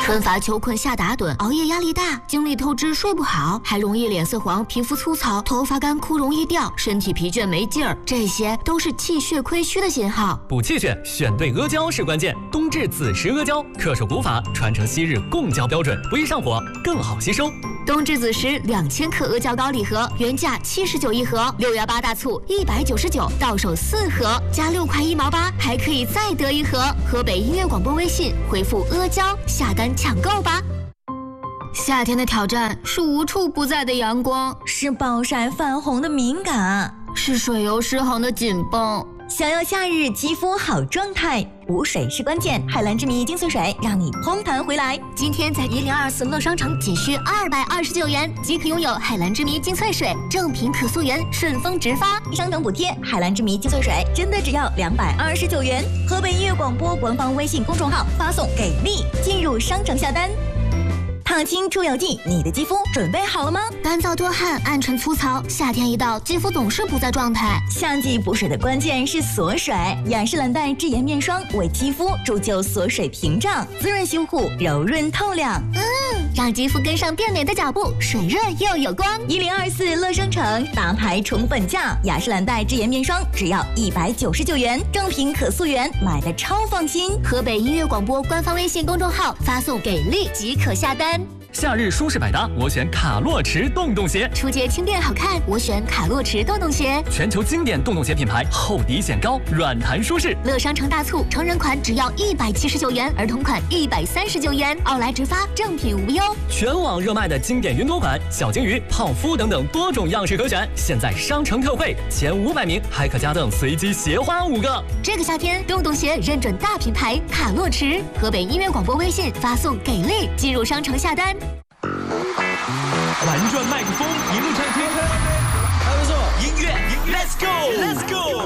春乏秋困夏打盹，熬夜压力大，精力透支睡不好，还容易脸色黄、皮肤粗糙、头发干枯容易掉，身体疲倦没劲儿，这些都是气血亏虚的信号。 补气血，选对阿胶是关键。冬至子时阿胶，恪守古法，传承昔日贡胶标准，不易上火，更好吸收。 冬至子时2000克阿胶膏礼盒，原价79一盒，618大促199，到手4盒，加6块1毛8，还可以再得一盒。河北音乐广播微信回复阿胶下单抢购吧。夏天的挑战是无处不在的阳光， 是暴晒泛红的敏感， 是水油失衡的紧绷。 想要夏日肌肤好状态，补水是关键。海蓝之谜精粹水让你嘭弹回来。 今天在1024乐商城仅需229元即可拥有海蓝之谜精粹水，正品可溯源，顺丰直发， 商城补贴。海蓝之谜精粹水真的只要229元。河北音乐广播官方微信公众号发送给力，进入商城下单。烫青出油剂，你的肌肤准备好了吗？ 干燥多汗、暗沉粗糙，夏天一到，肌肤总是不在状态。 夏季补水的关键是锁水，雅诗兰黛智妍面霜为肌肤铸就锁水屏障，滋润修护，柔润透亮。 让肌肤跟上变美的脚步，水润又有光。 1024乐商城大牌宠本价，雅诗兰黛智妍面霜只要199元，正品可溯源，买的超放心。 河北音乐广播官方微信公众号发送给力即可下单。 夏日舒适百搭，我选卡洛驰洞洞鞋。 出街轻便好看，我选卡洛驰洞洞鞋。 全球经典洞洞鞋品牌，厚底显高，软弹舒适。 乐商城大促，成人款只要179元，儿童款139元，奥莱直发，正品无忧。 全网热卖的经典云朵款、小金鱼、泡芙等等多种样式可选，现在商城特惠，前500名还可加赠随机鞋花5个。 这个夏天，洞洞鞋认准大品牌卡洛驰。河北音乐广播微信发送给力，进入商城下单。 玩转麦克风，一路唱天，还不错，音乐 ，Let's go，Let's go，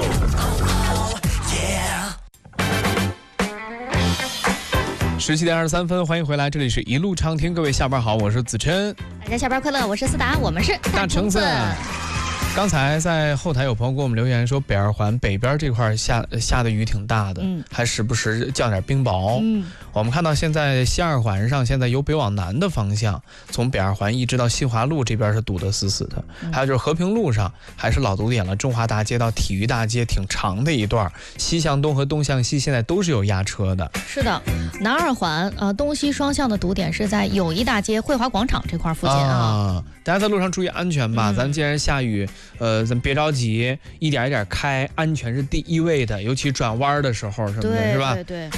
17点23分，欢迎回来，这里是一路畅听，各位下班好，我是子琛， 大家下班快乐，我是思达，我们是大橙子。刚才在后台有朋友给我们留言说，北二环北边这块下的雨挺大的，还时不时降点冰雹。我们看到现在西二环上现在由北往南的方向，从北二环一直到西华路这边是堵得死死的，还有就是和平路上还是老堵点了，中华大街到体育大街挺长的一段，西向东和东向西现在都是有压车的。 是的，南二环东西双向的堵点是在友谊大街、汇华广场这块附近啊。 大家在路上注意安全吧，咱既然下雨，咱别着急，一点一点开，安全是第一位的，尤其转弯的时候什么的，是吧？ 对。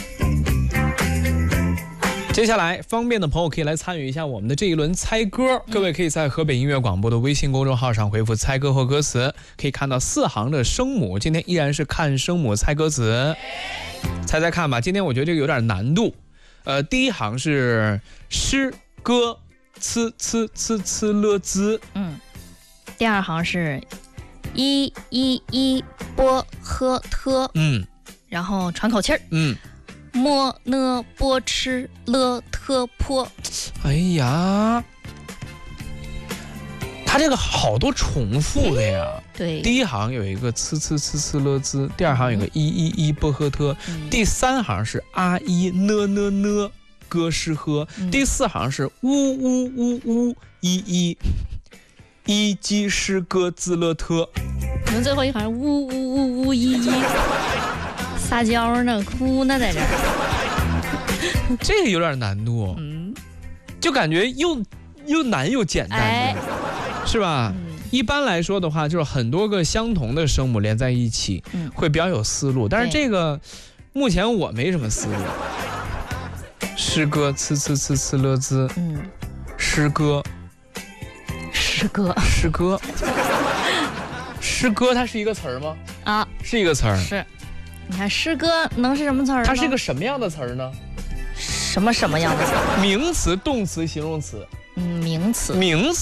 接下来方便的朋友可以来参与一下我们的这一轮猜歌，各位可以在河北音乐广播的微信公众号上回复猜歌或歌词，可以看到4行的声母，今天依然是看声母猜歌词，猜猜看吧，今天我觉得这个有点难度。第一行是诗歌呲呲呲呲了滋， 第二行是一波呵特，然后喘口气儿，摸呢波吃了特坡。 哎呀，它这个好多重复的呀。 对， 第一行有一个呲呲呲呲了滋，第二行有个一波呵特，第三行是啊一呢歌诗呵，第4行是呜一鸡诗歌滋了特。 你们最后一行呜一撒娇呢，哭呢，在这儿。 这个有点难度，就感觉又难又简单，是吧？一般来说的话，就是很多个相同的声母连在一起，会比较有思路。但是这个目前我没什么思路。诗歌呲呲呲呲了滋，诗歌它是一个词儿吗？ 啊， 是一个词儿。 是，你看诗歌能是什么词儿？ 它是一个什么样的词儿呢？ 什么样的词儿？ 名词、动词、形容词。 名词。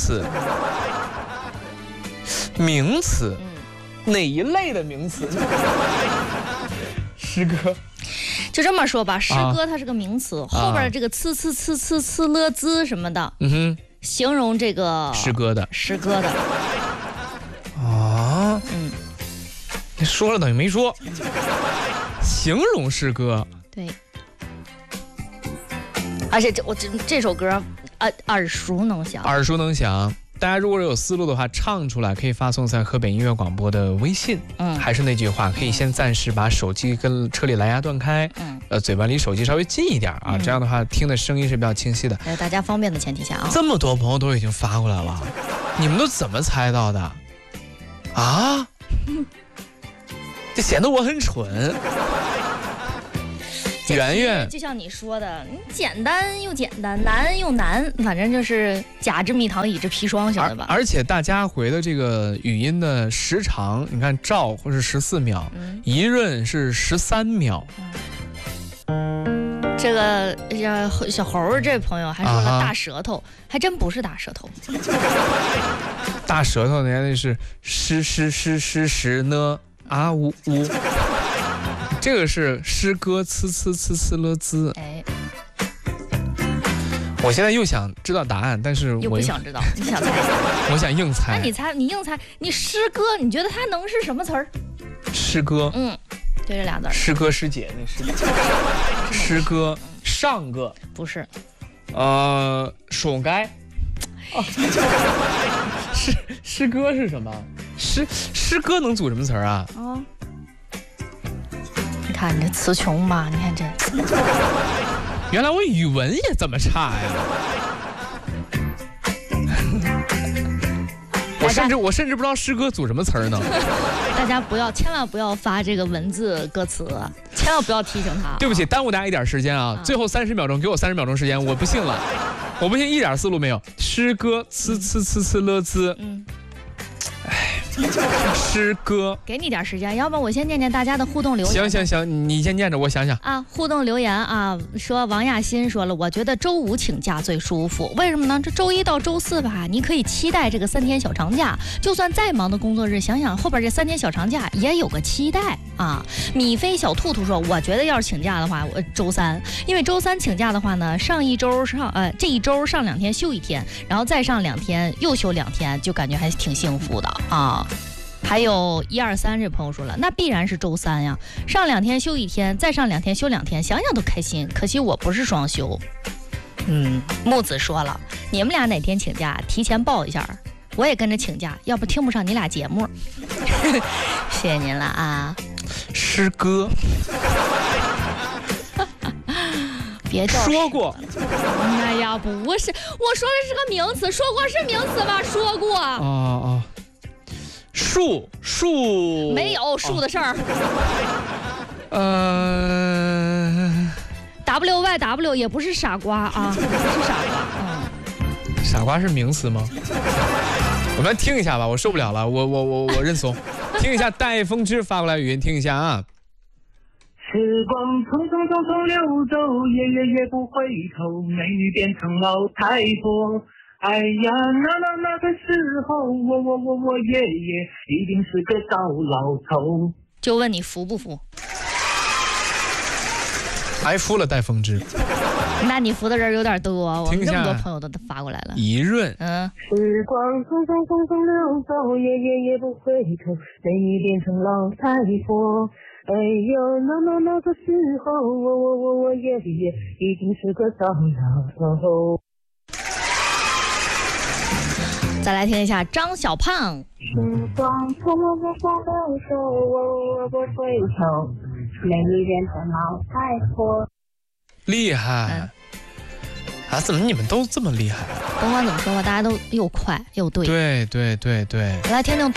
哪一类的名词？诗歌。 就这么说吧，诗歌它是个名词，后边这个呲了滋什么的，形容这个诗歌的。 啊，你说了等于没说，形容诗歌。 对， 而且这首歌耳熟能详， 耳熟能详。大家如果有思路的话，唱出来可以发送在河北音乐广播的微信。还是那句话，可以先暂时把手机跟车里蓝牙断开，嘴巴离手机稍微近一点啊，这样的话听的声音是比较清晰的。 在大家方便的前提下啊， 这么多朋友都已经发过来了，你们都怎么猜到的？啊？这显得我很蠢。圆圆， 就像你说的，你简单又简单，难又难，反正就是甲之蜜糖，乙之砒霜，晓得吧？ 而且大家回的这个语音的时长，你看赵或是14秒，一润是13秒。 这个小猴这朋友还说了大舌头，还真不是大舌头。 大舌头那是诗呢啊呜呜。这个是诗歌呲了滋。哎，我现在又想知道答案，但是我又不想知道，你想猜？ 我想硬猜。 那你猜，你硬猜，你诗歌，你觉得它能是什么词儿？ 诗歌， 对这俩字。 诗歌师姐那是。诗歌上个不是， 爽该。诗歌是什么？诗歌能组什么词儿啊？ 你看你这词穷吧，你看这。 原来我语文也这么差呀！我甚至不知道诗歌组什么词儿呢。 大家千万不要发这个文字歌词，千万不要提醒他。 对不起，耽误大家一点时间啊！最后30秒钟，给我30秒钟时间，我不信了，我不信一点思路没有。诗歌呲了滋。诗歌， 给你点时间，要不然我先念念大家的互动留言。 行，你先念着，我想想啊。互动留言啊，说王亚新说了，我觉得周5请假最舒服，为什么呢？这周1到周4吧，你可以期待这个3天小长假，就算再忙的工作日，想想后边这3天小长假也有个期待啊。米菲小兔兔说，我觉得要是请假的话，我周3，因为周3请假的话呢，这一周上2天休1天，然后再上2天又休2天，就感觉还挺幸福的啊。还有123这朋友说了，那必然是周3呀，上2天休1天，再上2天休2天，想想都开心。可惜我不是双休。木子说了，你们俩哪天请假提前报一下，我也跟着请假，要不听不上你俩节目。谢谢您了啊。 诗歌。 别叫说过。 哎呀，不是，我说的是个名词，说过是名词吧？说过。树没有树的事儿。WYW 也不是傻瓜啊，不是傻瓜。 傻瓜是名词吗？我们听一下吧，我受不了了，我认怂。听一下戴风之发过来语音，听一下啊。 时光匆匆流走，也不回头，美女变成老太婆。哎呀，那个时候，我爷爷一定是个糟老头。 就问你服不服？ 还服了戴风之。 那你服的人有点多，我们这么多朋友都发过来了。 一润， 时光匆匆流走，也不回头，美女变成老太婆。哎呦，那个时候，我爷爷已经是个糟老头。 再来听一下张小胖。 时光匆匆流走，我不回头，美女变成老太婆。 厉害。怎么你们都这么厉害？ 甭管怎么说吧，大家都又快又对。 对。 来听听